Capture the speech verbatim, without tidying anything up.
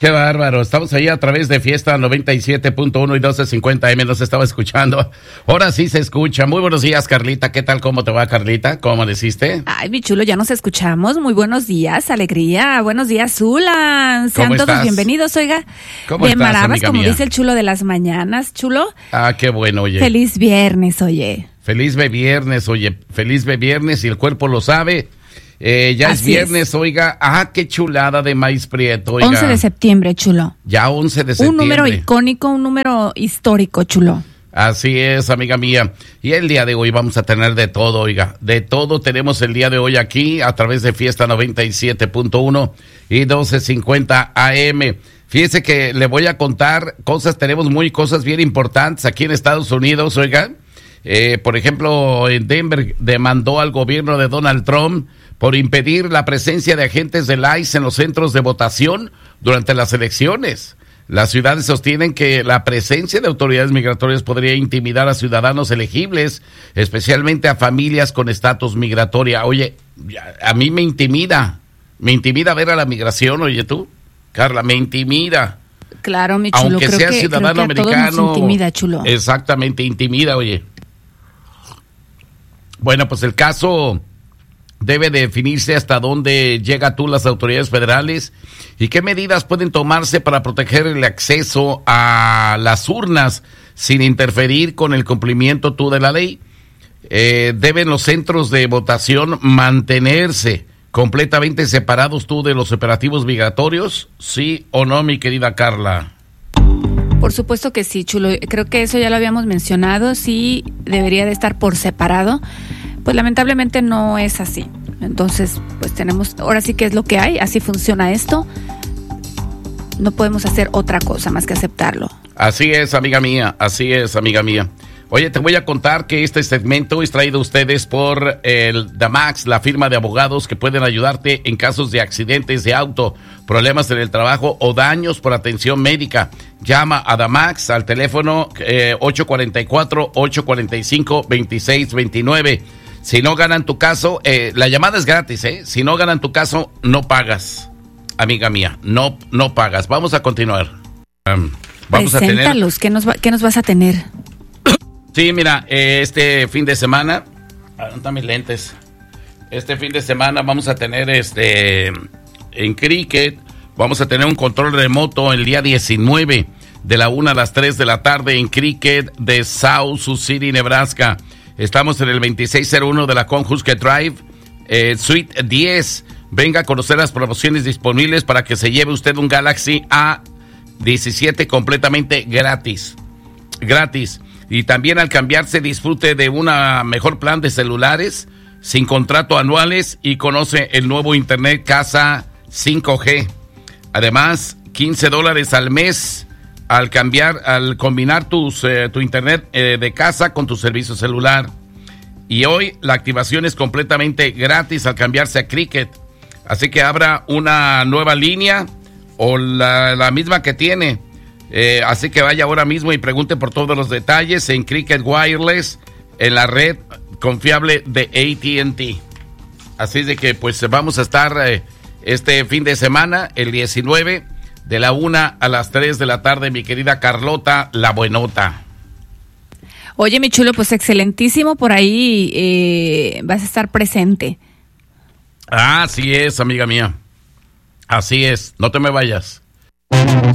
Qué bárbaro, estamos ahí a través de Fiesta noventa y siete punto uno y doce cincuenta eme, nos estaba escuchando. Ahora sí se escucha. Muy buenos días, Carlita. ¿Qué tal? ¿Cómo te va, Carlita? ¿Cómo amaneciste? Ay, mi chulo, ya nos escuchamos. Muy buenos días, alegría. Buenos días, Zulan. Sean ¿Cómo todos estás? bienvenidos, oiga. ¿Cómo de estás, maravas, amiga como mía? dice el chulo de las mañanas, chulo. Ah, qué bueno, oye. Feliz viernes, oye. Feliz be viernes, oye. Feliz be viernes y el cuerpo lo sabe. Eh, ya es Así viernes, es. oiga. Ah, qué chulada de maíz prieto, oiga. once de septiembre, chulo. Ya once de septiembre. Un número icónico, un número histórico, chulo. Así es, amiga mía. Y el día de hoy vamos a tener de todo, oiga. De todo tenemos el día de hoy aquí a través de Fiesta noventa y siete punto uno y doce cincuenta A M. Fíjese que le voy a contar cosas, tenemos muy cosas bien importantes aquí en Estados Unidos, oiga. Eh, por ejemplo, en Denver demandó al gobierno de Donald Trump por impedir la presencia de agentes del I C E en los centros de votación durante las elecciones. Las ciudades sostienen que la presencia de autoridades migratorias podría intimidar a ciudadanos elegibles, especialmente a familias con estatus migratoria. Oye, a mí me intimida, me intimida ver a la migración, oye tú, Carla, me intimida. Claro, mi chulo. Aunque creo sea que, ciudadano creo que a todos americano. nos intimida, chulo. Exactamente, intimida, oye. Bueno, pues el caso debe definirse hasta dónde llega tú las autoridades federales y qué medidas pueden tomarse para proteger el acceso a las urnas sin interferir con el cumplimiento tú de la ley. Eh, deben los centros de votación mantenerse completamente separados tú de los operativos migratorios, ¿sí o no, mi querida Carla? Por supuesto que sí, chulo. Creo que eso ya lo habíamos mencionado. Sí, debería de estar por separado. Pues lamentablemente no es así. Entonces, pues tenemos, ahora sí que es lo que hay. Así funciona esto. No podemos hacer otra cosa más que aceptarlo. Así es, amiga mía. Así es, amiga mía. Oye, te voy a contar que este segmento es traído a ustedes por el Damax, la firma de abogados que pueden ayudarte en casos de accidentes de auto, problemas en el trabajo o daños por atención médica. Llama a Damax al teléfono eh, ocho cuatro cuatro, ocho cuatro cinco, dos seis dos nueve. Si no ganan tu caso, eh, la llamada es gratis, ¿eh? Si no ganan tu caso, no pagas, amiga mía, no, no pagas. Vamos a continuar. Um, vamos Preséntalos, a tener... ¿qué nos, va, ¿qué nos vas a tener? Sí, mira, eh, este fin de semana, ¿dónde están mis lentes? Este fin de semana vamos a tener este en cricket, vamos a tener un control remoto el día diecinueve de la una a las tres de la tarde en cricket de South Sioux City, Nebraska. Estamos en el veintiséis cero uno de la Conhusker Drive, eh, Suite diez. Venga a conocer las promociones disponibles para que se lleve usted un Galaxy A diecisiete completamente gratis. Gratis. Y también al cambiarse disfrute de una mejor plan de celulares sin contrato anuales y conoce el nuevo Internet Casa cinco G. Además, quince dólares al mes al cambiar, al combinar tus, eh, tu Internet eh, de casa con tu servicio celular. Y hoy la activación es completamente gratis al cambiarse a Cricket. Así que abra una nueva línea o la, la misma que tiene. Eh, así que vaya ahora mismo y pregunte por todos los detalles en Cricket Wireless, en la red confiable de A T and T. Así de que pues vamos a estar eh, este fin de semana, el diecinueve, de la una a las tres de la tarde, mi querida Carlota, la buenota. Oye, mi chulo, pues excelentísimo por ahí, eh, vas a estar presente. Así es, amiga mía. Así es, no te me vayas.